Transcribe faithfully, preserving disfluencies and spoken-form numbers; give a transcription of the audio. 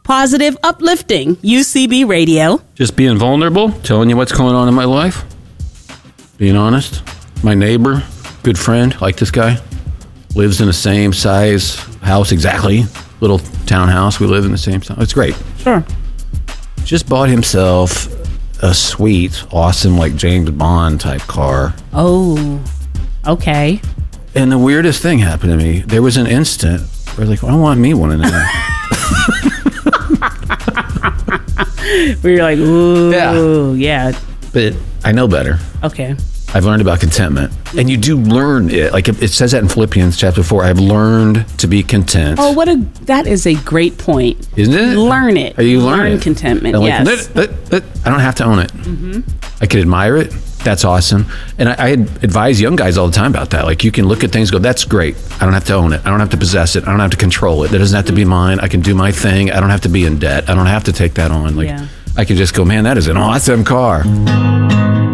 positive, uplifting U C B Radio. Just being vulnerable, telling you what's going on in my life, being honest. My neighbor, good friend, like this guy, lives in the same size house exactly, little townhouse. We live in the same town. It's great. Sure. Just bought himself a sweet, awesome, like James Bond type car. Oh, okay. And the weirdest thing happened to me. There was an instant where I was like, I want me one of them. Where you're like, ooh, Yeah. yeah. But I know better. Okay. I've learned about contentment. And you do learn it. Like it says that in Philippians chapter four. I've learned to be content. Oh, what a, that is a great point. Isn't it? Learn it. Are you learn learning contentment, like, yes. "Lit, lit, lit." I don't have to own it. Mm-hmm. I could admire it. That's awesome. And I, I advise young guys all the time about that. Like you can look at things and go, that's great. I don't have to own it. I don't have to possess it. I don't have to control it. That doesn't have to be mine. I can do my thing. I don't have to be in debt. I don't have to take that on. Like Yeah. I can just go, man, that is an awesome car.